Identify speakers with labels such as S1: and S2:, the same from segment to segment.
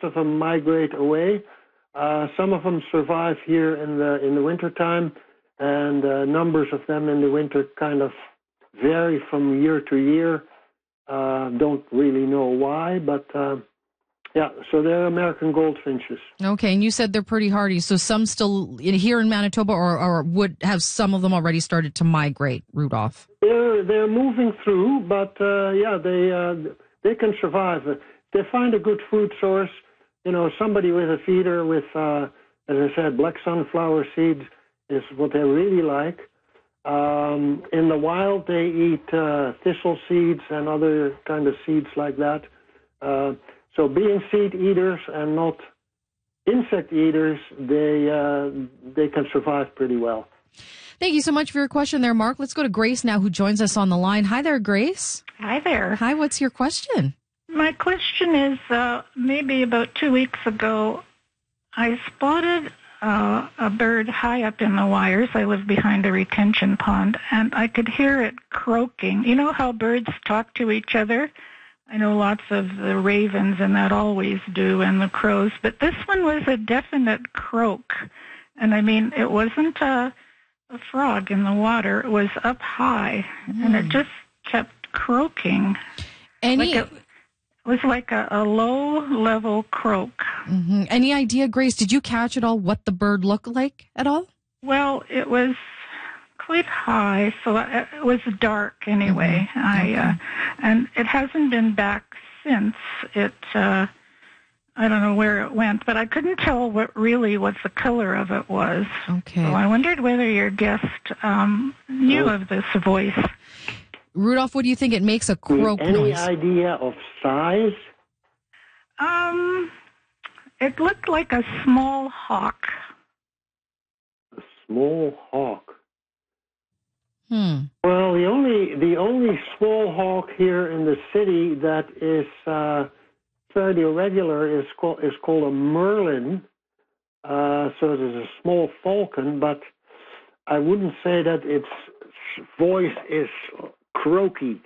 S1: of them migrate away. Some of them survive here in the wintertime, and numbers of them in the winter kind of vary from year to year. Don't really know why, but yeah, so they're American goldfinches.
S2: Okay, and you said they're pretty hardy, so some still here in Manitoba, or would have some of them already started to migrate, Rudolph?
S1: They're moving through, but yeah, they can survive. They find a good food source. You know, somebody with a feeder with, as I said, black sunflower seeds is what they really like. In the wild, they eat thistle seeds and other kind of seeds like that. So being seed eaters and not insect eaters, they can survive pretty well.
S2: Thank you so much for your question there, Mark. Let's go to Grace now, who joins us on the line. Hi there, Grace.
S3: Hi there.
S2: Hi, what's your question?
S3: My question is, maybe about 2 weeks ago, I spotted a bird high up in the wires. I live behind a retention pond, and I could hear it croaking. You know how birds talk to each other? I know lots of the ravens and that always do, and the crows, but this one was a definite croak. And I mean, it wasn't a frog in the water. It was up high, and it just kept croaking. It was like a low-level croak.
S2: Mm-hmm. Any idea, Grace, did you catch at all what the bird looked like at all?
S3: Well, it was quite high, so it was dark anyway. Mm-hmm. And it hasn't been back since. I don't know where it went, but I couldn't tell what the color of it was.
S2: Okay.
S3: So I wondered whether your guest knew of this voice.
S2: Rudolph, what do you think it makes a croak noise?
S1: Any idea of size?
S3: It looked like a small hawk.
S1: A small hawk.
S2: Well,
S1: the only small hawk here in the city that is fairly regular is called a merlin. So it is a small falcon, but I wouldn't say that its voice is croaky.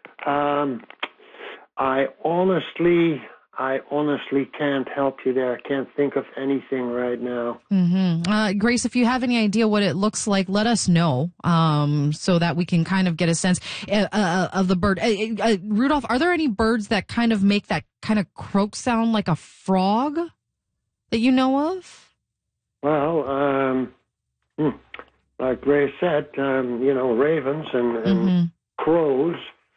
S1: I honestly can't help you there. I can't think of anything right now.
S2: Mm-hmm. Grace, if you have any idea what it looks like, let us know so that we can kind of get a sense of the bird. Rudolph, are there any birds that kind of make that kind of croak sound like a frog that you know of?
S1: Well, like Grace said, ravens and crows.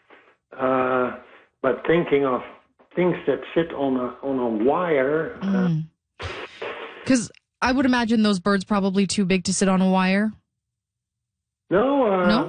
S1: But thinking of things that sit on a wire.
S2: Because I would imagine those birds probably too big to sit on a wire.
S1: No.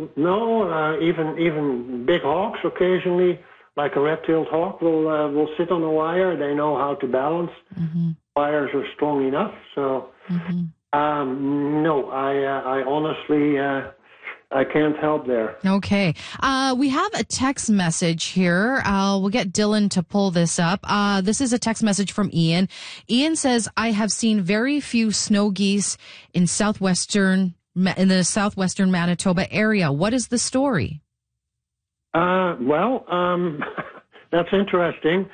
S1: Even big hawks occasionally, like a red-tailed hawk, will sit on a wire. They know how to balance. Wires are strong enough. So, no, I honestly. I can't help there.
S2: Okay. We have a text message here. We'll get Dylan to pull this up. This is a text message from Ian. Ian says, I have seen very few snow geese in the southwestern Manitoba area. What is the story?
S1: Well, that's interesting.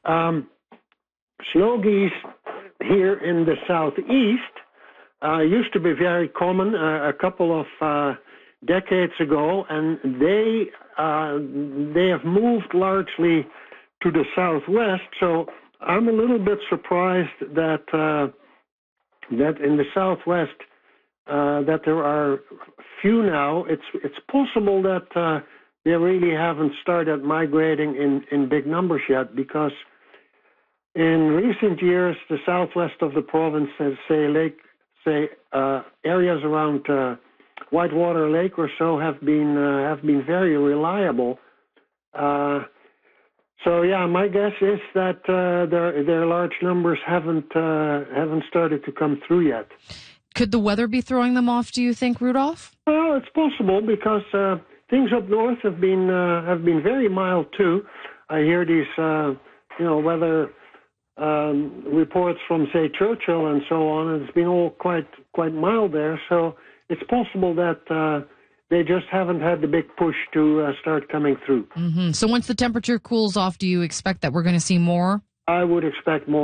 S1: Snow geese here in the southeast used to be very common a couple of decades ago, and they have moved largely to the southwest. So I'm a little bit surprised that in the southwest that there are few now. It's possible that they really haven't started migrating in big numbers yet, because in recent years the southwest of the province, areas around Whitewater Lake or so have been very reliable. So yeah, my guess is that their large numbers haven't started to come through yet.
S2: Could the weather be throwing them off, do you think, Rudolph?
S1: Well, it's possible, because things up north have been very mild too. I hear these weather reports from, say, Churchill and so on, and it's been all quite mild there. So it's possible that they just haven't had the big push to start coming through.
S2: So once the temperature cools off, do you expect that we're going to see more?
S1: I would expect more.